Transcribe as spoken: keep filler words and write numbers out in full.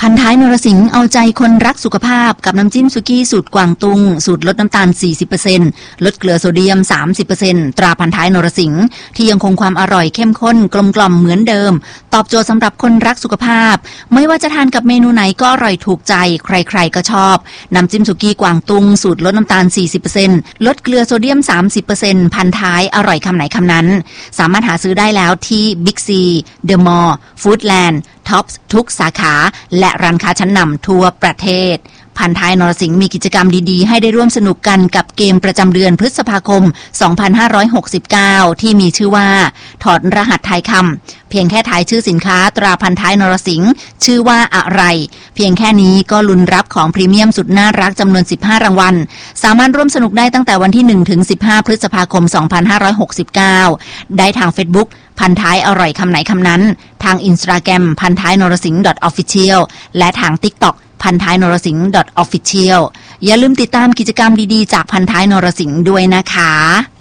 พันท้ายนรสิงห์เอาใจคนรักสุขภาพกับน้ำจิ้มสุกี้สูตรกวางตุงสูตรลดน้ำตาล สี่สิบเปอร์เซ็นต์ ลดเกลือโซเดียม สามสิบเปอร์เซ็นต์ ตราพันท้ายนรสิงห์ที่ยังคงความอร่อยเข้มข้นกลมกล่อมเหมือนเดิมตอบโจทย์สำหรับคนรักสุขภาพไม่ว่าจะทานกับเมนูไหนก็อร่อยถูกใจใครๆก็ชอบน้ำจิ้มสุกี้กวางตุงสูตรลดน้ำตาล สี่สิบเปอร์เซ็นต์ ลดเกลือโซเดียม สามสิบเปอร์เซ็นต์ พันท้ายอร่อยคำไหนคำนั้นสามารถหาซื้อได้แล้วที่บิ๊กซีเดอะมอลล์ฟู้ดแลนด์ท็อปส์ทุกสาขาและร้านค้าชั้นนำทั่วประเทศพันท้ายนรสิงห์มีกิจกรรมดีๆให้ได้ร่วมสนุกกันกับเกมประจำเดือนพฤษภาคม สองพันห้าร้อยหกสิบเก้า ที่มีชื่อว่าถอดรหัสทายคำเพียงแค่ทายชื่อสินค้าตราพันท้ายนรสิงห์ชื่อว่าอะไรเพียงแค่นี้ก็ลุ้นรับของพรีเมียมสุดน่ารักจำนวนสิบห้ารางวัลสามารถร่วมสนุกได้ตั้งแต่วันที่หนึ่งถึงสิบห้าพฤษภาคมสองพันห้าร้อยหกสิบเก้าได้ทาง Facebook พันท้ายอร่อยคำไหนคำนั้นทาง Instagram พันท้ายนรสิงห์ .official และทาง TikTok พันท้ายนรสิงห์ .official อย่าลืมติดตามกิจกรรมดีๆจากพันท้ายนรสิงห์ด้วยนะคะ